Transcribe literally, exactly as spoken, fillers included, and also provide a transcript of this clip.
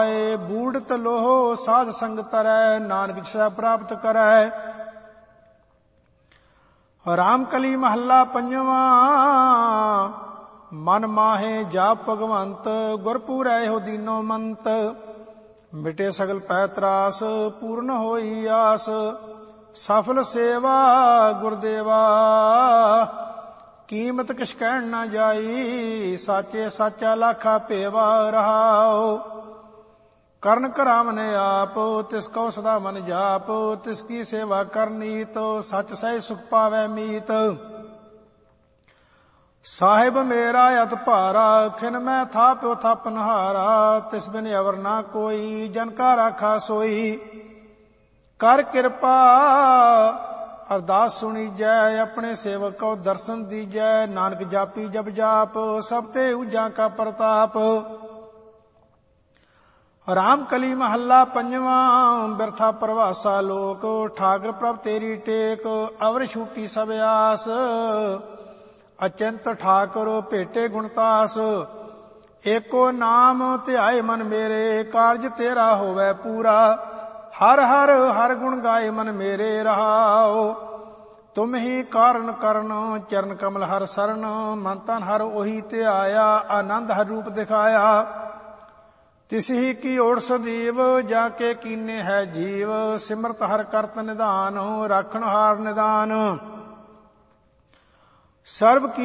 ਪਾਏ। ਬੂੜਤ ਲੋਹ ਸਾਧ ਸੰਗ ਤਰੈ, ਨਾਨਕ ਸਹਿ ਪ੍ਰਾਪਤ ਕਰੈ। ਰਾਮ ਕਲੀ ਮਹੱਲਾ ਪੰਜਵਾਂ। ਮਨ ਮਾਹੇ ਜਾਪ ਭਗਵੰਤ, ਗੁਰ ਪੂਰੈ ਹੋ ਦੀਨੋ ਮੰਤ। ਮਿਟੇ ਸਗਲ ਪੈ ਤਰਾਸ, ਪੂਰਨ ਹੋਈ ਆਸ। ਸਫਲ ਸੇਵਾ ਗੁਰਦੇਵਾ, ਕੀਮਤ ਕਿਛ ਕਹਿਣ ਨਾ ਜਾਈ। ਸਾਚੇ ਸਾਚਾ ਲਾਖਾ ਭੇਵਾ ਰਹਾਉ। ਕਰਨ ਕਰਾਵਨੇ ਆਪ, ਤਿਸ ਕਉ ਸਦਾ ਮਨ ਜਾਪ। ਤਿਸ ਕੀ ਸੇਵਾ ਕਰਨੀਤ, ਸਚ ਸਹਿ ਸੁਖ ਪਾਵੈ ਮੀਤ। ਸਾਹਿਬ ਮੇਰਾ ਅਤ ਭਾਰਾ, ਖਿਨ ਮੈਂ ਥਾਪਿਓ ਥਾਪਨਹਾਰਾ। ਤਿਸ ਬਿਨ ਅਵਰ ਨਾ ਕੋਈ, ਜਨ ਕਾ ਰਾਖਾ ਸੋਈ। ਕਰ ਕਿਰਪਾ ਅਰਦਾਸ ਸੁਣੀਜੈ, ਆਪਣੇ ਸੇਵਕ ਕਉ ਦਰਸ਼ਨ ਦੀਜੈ। ਨਾਨਕ ਜਾਪੀ ਜਪ ਜਾਪ, ਸਭ ਤੇ ਊਜਾ ਕਾ ਪ੍ਰਤਾਪ। ਰਾਮ ਕਲੀ ਮਹੱਲਾ ਪੰਜਵਾਂ। ਬਿਰਥਾ ਪ੍ਰਵਾਸਾ ਲੋਕ, ਠਾਕਰ ਪ੍ਰਭ ਤੇਰੀ ਟੇਕ। ਅਵਰ ਛੂਟੀ ਸਭ ਆਸ, ਅਚਿੰਤ ਠਾਕੁਰ ਭੇਟੇ ਗੁਣਤਾਸ। ਏਕੋ ਨਾਮ ਧਿਆਏ ਮਨ ਮੇਰੇ, ਕਾਰਜ ਤੇਰਾ ਹੋਵੈ ਪੂਰਾ। ਹਰ ਹਰ ਹਰ ਗੁਣ ਗਾਏ ਮਨ ਮੇਰੇ ਰਹਾਉ। ਤੁਮ ਹੀ ਕਾਰਨ ਕਰਨ, ਚਰਨ ਕਮਲ ਹਰ ਸਰਨ। ਮਨ ਤਨ ਹਰ ਉਹੀ ਧਿਆਇਆ, ਆਨੰਦ ਹਰ ਰੂਪ ਦਿਖਾਇਆ। ਤਿਸ ਹੀ ਕੀ ਓੜ ਸਦੀਵ, ਜਾ ਕੇ ਕੀਨੇ ਹੈ ਜੀਵ। ਸਿਮਰਤ ਹਰ ਕਰਤ ਨਿਧਾਨ, ਰਾਖਣ ਹਾਰ ਨਿਦਾਨ। ਸਰਬ ਕੀ